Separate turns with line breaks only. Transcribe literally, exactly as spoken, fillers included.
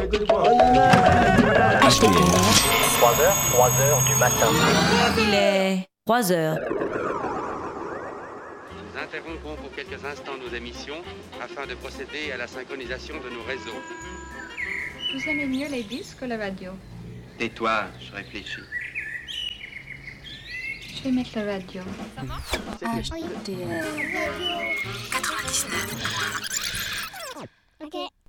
trois heures, trois heures du matin.
Il est trois heures.
Nous interrompons pour quelques instants nos émissions afin de procéder à la synchronisation de nos réseaux.
Vous aimez mieux les disques ou la radio?
Tais-toi, je réfléchis.
Je vais mettre la radio.
H D R
quatre-vingt-dix-neuf.
Ok.